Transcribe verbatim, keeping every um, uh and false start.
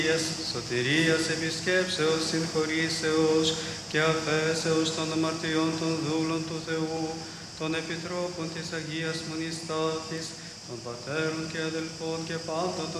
σωτηρίας, επισκέψεως, συγχωρήσεως και αφέσεως των αμαρτιών των δούλων του Θεού, των επιτρόπων της Αγίας Μονής Τάφης, των πατέρων και αδελφών και πάντων των